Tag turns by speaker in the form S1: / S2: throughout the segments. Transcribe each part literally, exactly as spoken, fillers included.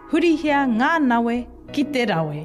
S1: hurihia ngā nawe ki te rawe.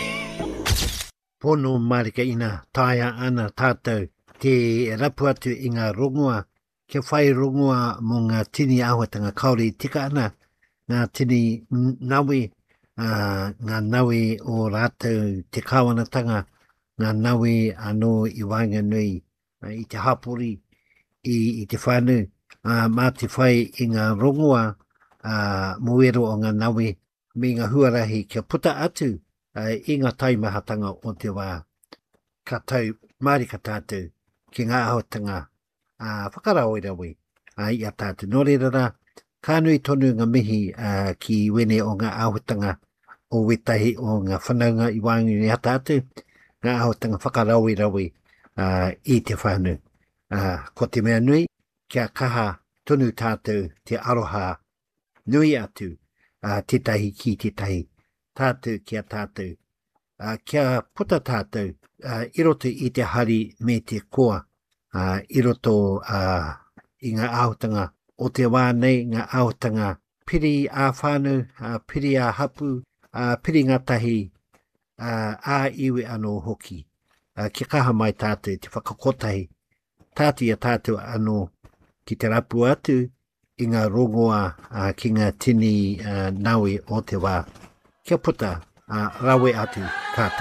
S2: Pono marika ina taia ana tātou te rapu atu i ngā rongoa, ke whai rongoa mo ngā tini āhuatanga kaore tika ana, ngā tini nawe, uh, ngā nawe o rātou te kāwanatanga, ngā nawe anō i wāinga nui, uh, i te hapori, i, i te whānu, uh, mā te whai i ngā rongoa, uh, moero o ngā nawe, me ngā huarahi kia puta atu, uh, i ngā taimahatanga o te wā. Ka tau marika tātou ki ngā āhuatanga uh, whakarau i rawe uh, i a tātou. Nō reira, ka nui tonu ngā mihi uh, ki wene o ngā āhuatanga o wetahi o ngā whanaunga i wāngi i a tātou, ngā āhuatanga whakarau i rawe uh, i te whānu. Uh, ko te mea nui, kia kaha tonu tātou te aroha nui atu uh, te tahi ki te tahi. Tātou kia tātou. Uh, kia puta tātou uh, i roto i te hari me te koa. Uh, I roto uh, i ngā āhuatanga o te wā nei, ngā āhuatanga piri ā whānau, uh, piri ā hapu, uh, piri ngā tahi uh, ā iwi anō hoki. Uh, kia kaha mai tātou te whakakotahi. Tātou ia tātou anō ki te rapu atu i ngā rongoa uh, ki ngā tini uh, nawe o te wā. Kia puta uh, rawe atu tātou.